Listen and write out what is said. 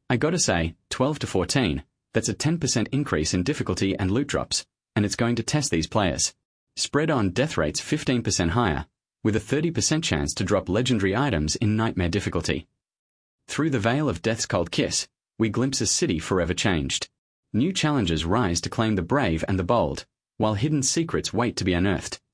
I gotta say, 12 to 14, that's a 10% increase in difficulty and loot drops, and it's going to test these players. Spread on death rates 15% higher, with a 30% chance to drop legendary items in Nightmare difficulty. Through the veil of Death's cold kiss, we glimpse a city forever changed. New challenges rise to claim the brave and the bold, while hidden secrets wait to be unearthed.